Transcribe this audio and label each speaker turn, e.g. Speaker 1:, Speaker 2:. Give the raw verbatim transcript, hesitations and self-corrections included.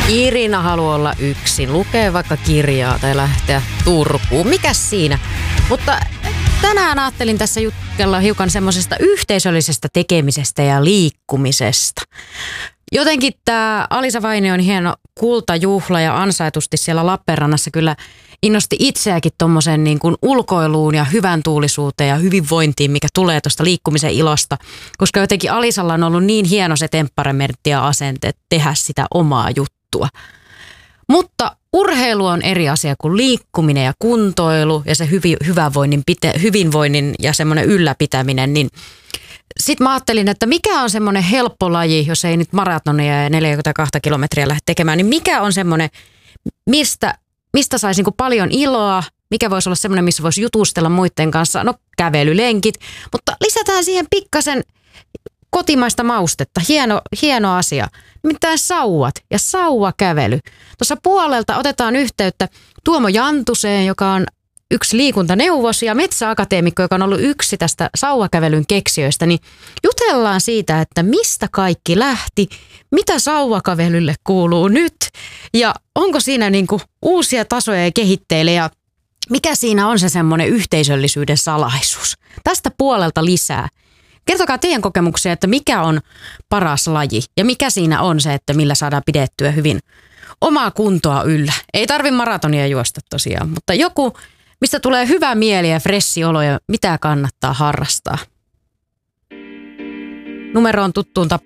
Speaker 1: Irina haluaa olla yksin, lukee vaikka kirjaa tai lähteä Turkuun. Mikäs siinä? Mutta tänään ajattelin tässä jutella hiukan semmoisesta yhteisöllisestä tekemisestä ja liikkumisesta. Jotenkin tämä Alisa Vainion hieno kultajuhla ja ansaitusti siellä Lappeenrannassa kyllä innosti itseäkin tommoseen niin kuin ulkoiluun ja hyvän tuulisuuteen ja hyvinvointiin, mikä tulee tuosta liikkumisen ilosta. Koska jotenkin Alisalla on ollut niin hieno se temperamentti ja asenteet tehdä sitä omaa juttua. Mutta urheilu on eri asia kuin liikkuminen ja kuntoilu ja se hyvi, hyvinvoinnin, pite, hyvinvoinnin ja semmoinen ylläpitäminen, niin sitten mä ajattelin, että mikä on semmoinen helppo laji, jos ei nyt maratonia ja neljäkymmentäkaksi kilometriä lähde tekemään, niin mikä on semmoinen, mistä, mistä saisi niinku paljon iloa, mikä voisi olla semmoinen, missä voisi jutustella muiden kanssa, no kävelylenkit, mutta lisätään siihen pikkasen kotimaista maustetta, hieno, hieno asia, nimittäin sauvat ja sauvakävely. Tuossa puolelta otetaan yhteyttä Tuomo Jantuseen, joka on yksi liikuntaneuvos ja metsäakateemikko, joka on ollut yksi tästä sauvakävelyn keksijöistä, niin jutellaan siitä, että mistä kaikki lähti, mitä sauvakävelylle kuuluu nyt ja onko siinä niinku uusia tasoja ja kehitteille ja mikä siinä on se semmoinen yhteisöllisyyden salaisuus. Tästä puolelta lisää. Kertokaa teidän kokemuksia, että mikä on paras laji ja mikä siinä on se, että millä saadaan pidettyä hyvin omaa kuntoa yllä. Ei tarvi maratonia juosta tosiaan, mutta joku, mistä tulee hyvä mieli ja fressi olo ja mitä kannattaa harrastaa. Numero on tuttuun tapaan